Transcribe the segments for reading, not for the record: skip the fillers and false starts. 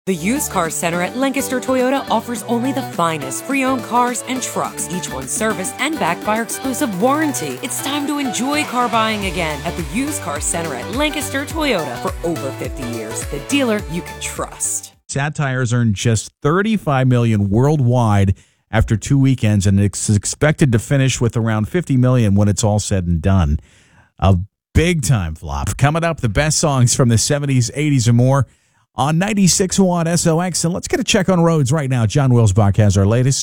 The Used Car Center at Lancaster Toyota offers only the finest pre-owned cars and trucks, each one serviced and backed by our exclusive warranty. It's time to enjoy car buying again at the Used Car Center at Lancaster Toyota. For over 50 years, the dealer you can trust. Sad Tires earned just $35 million worldwide after 2 weekends, and it's expected to finish with around $50 million when it's all said and done. A big-time flop. Coming up, the best songs from the 70s, 80s, and more on 96.1 SOX. And let's get a check on roads right now. John Wilsbach has our latest.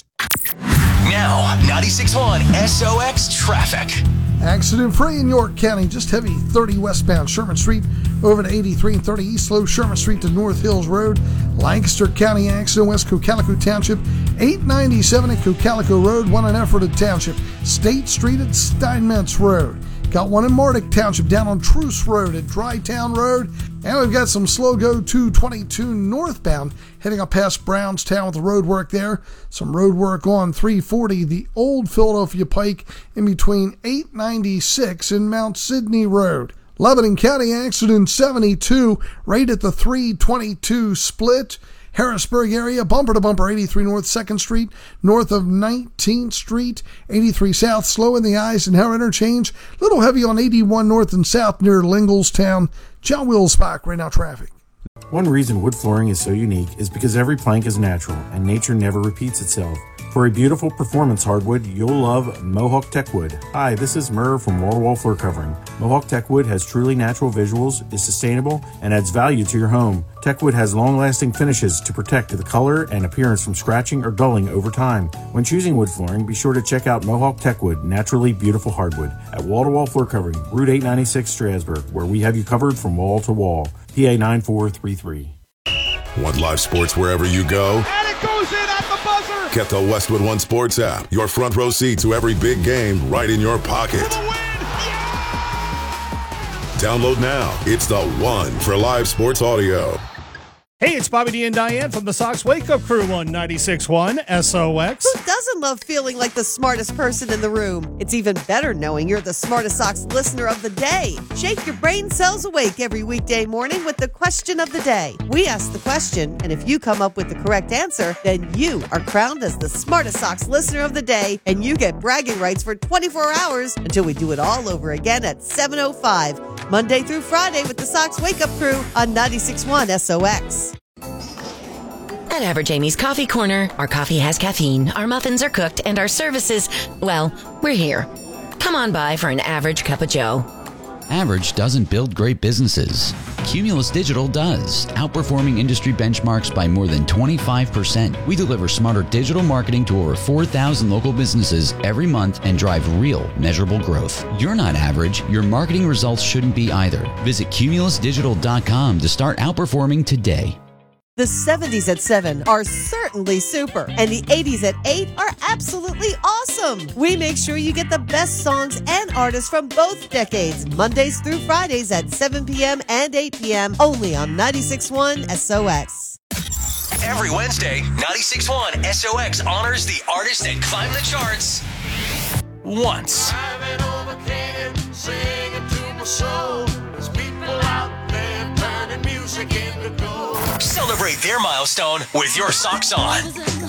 Now, 96.1 SOX traffic. Accident-free in York County. Just heavy 30 westbound Sherman Street over to 83 and 30 East Low Sherman Street to North Hills Road. Lancaster County accident west Cocalico Township. 897 at Cocalico Road. One in Ephrata Township. State Street at Steinmetz Road. Got one in Mardick Township down on Truce Road at Dry Town Road. And we've got some slow go 222 northbound heading up past Brownstown with the road work there. Some road work on 340, the old Philadelphia Pike in between 896 and Mount Sydney Road. Lebanon County accident 72 right at the 322 split. Harrisburg area, bumper to bumper, 83 North 2nd Street, north of 19th Street, 83 South, slow in the Eisenhower interchange, little heavy on 81 North and South near Linglestown. John Wilsbach, right now traffic. One reason wood flooring is so unique is because every plank is natural and nature never repeats itself. For a beautiful performance hardwood, you'll love Mohawk Techwood. Hi, this is Merv from Wall to Wall Floor Covering. Mohawk Techwood has truly natural visuals, is sustainable, and adds value to your home. Techwood has long-lasting finishes to protect the color and appearance from scratching or dulling over time. When choosing wood flooring, be sure to check out Mohawk Techwood, naturally beautiful hardwood, at Wall to Wall Floor Covering, Route 896 Strasburg, where we have you covered from wall to wall. PA 9433. Want live sports wherever you go? And it goes in at the buzzer! Get the Westwood One Sports app. Your front row seat to every big game right in your pocket. For the win! Yeah! Download now. It's the one for live sports audio. Hey, it's Bobby D and Diane from the Sox Wake Up Crew on 96.1 SOX. Who doesn't love feeling like the smartest person in the room? It's even better knowing you're the smartest Sox listener of the day. Shake your brain cells awake every weekday morning with the question of the day. We ask the question, and if you come up with the correct answer, then you are crowned as the smartest Sox listener of the day, and you get bragging rights for 24 hours until we do it all over again at 7:05, Monday through Friday with the Sox Wake Up Crew on 96.1 SOX. At Average Amy's Coffee Corner, our coffee has caffeine, our muffins are cooked, and our services, well, we're here. Come on by for an average cup of joe. Average doesn't build great businesses. Cumulus Digital does, outperforming industry benchmarks by more than 25%. We deliver smarter digital marketing to over 4,000 local businesses every month and drive real, measurable growth. You're not average. Your marketing results shouldn't be either. Visit cumulusdigital.com to start outperforming today. The 70s at 7 are certainly super, and the 80s at 8 are absolutely awesome. We make sure you get the best songs and artists from both decades, Mondays through Fridays at 7 p.m. and 8 p.m. only on 96.1 SOX. Every Wednesday, 96.1 SOX honors the artist that climbed the charts once. Driving over Canyon, singing to my soul. There's people out there turning music into gold. Celebrate their milestone with your socks on.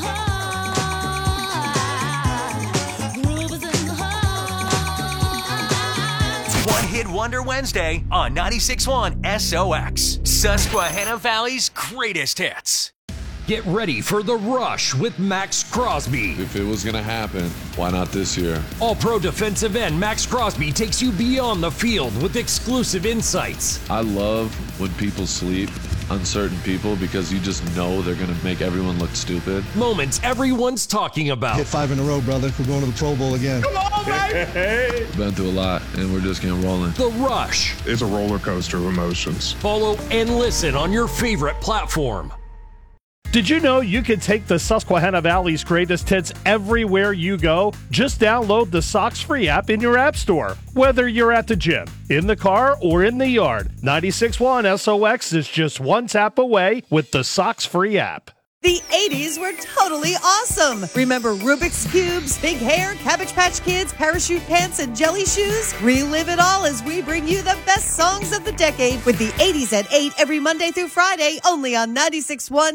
One Hit Wonder Wednesday on 96.1 SOX. Susquehanna Valley's greatest hits. Get ready for The Rush with Max Crosby. If it was going to happen, why not this year? All-Pro defensive end Max Crosby takes you beyond the field with exclusive insights. I love when people sleep on certain people because you just know they're going to make everyone look stupid. Moments everyone's talking about. Hit 5 in a row, brother. We're going to the Pro Bowl again. Come on, baby! Been through a lot, and we're just getting rolling. The Rush. It's a roller coaster of emotions. Follow and listen on your favorite platform. Did you know you can take the Susquehanna Valley's greatest hits everywhere you go? Just download the Sox Free app in your app store. Whether you're at the gym, in the car, or in the yard, 96.1 SOX is just one tap away with the Sox Free app. The 80s were totally awesome. Remember Rubik's Cubes, big hair, Cabbage Patch Kids, parachute pants, and jelly shoes? Relive it all as we bring you the best songs of the decade with the 80s at 8 every Monday through Friday only on 96.1